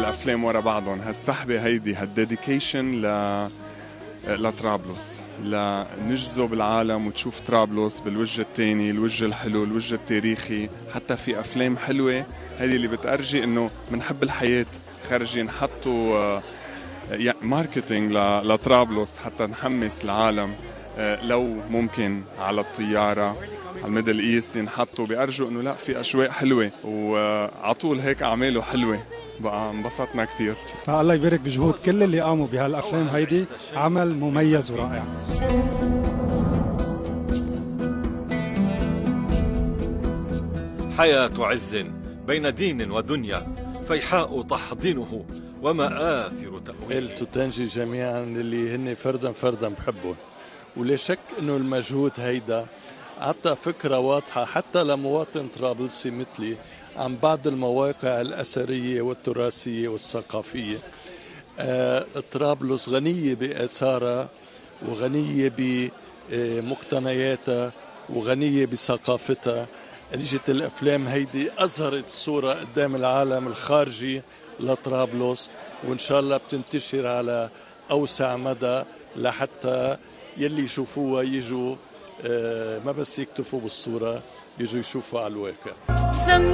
هالأفلام ورا بعضهم. هالسحبة هيدي هالديديكيشن لطرابلس، لنجذب العالم وتشوف طرابلس بالوجه التاني، الوجه الحلو، الوجه التاريخي. حتى في أفلام حلوة هذه اللي بتأرجي إنه منحب الحياة، خارجين حطوا ماركتينج لطرابلس حتى نحمس العالم. لو ممكن على الطيارة على الميدل ايست ينحطوا بيأرجوا انه لا في اجواء حلوة، وعطول هيك اعماله حلوة. بقى انبسطنا كتير. الله يبارك بجهود كل اللي قاموا بهالافلام هيدي، عمل مميز ورائع. حياة عز بين دين ودنيا، فيحاء تحضنه ومآثر تأويله. التوتنجي جميعا اللي هن فردا بحبهم، ولا شك انه المجهود هيدا عطى فكرة واضحة حتى لمواطن طرابلسي مثلي عن بعض المواقع الأثرية والتراثية والثقافية. طرابلس غنية بآثارها وغنية بمقتنياتها وغنية بثقافتها. اجت الأفلام هيدي أظهرت صورة قدام العالم الخارجي لطرابلس، وإن شاء الله بتنتشر على أوسع مدى لحتى يلي يشوفوها يجوا ما بس يكتفوا بالصورة، يجوا يشوفوا على الواقع.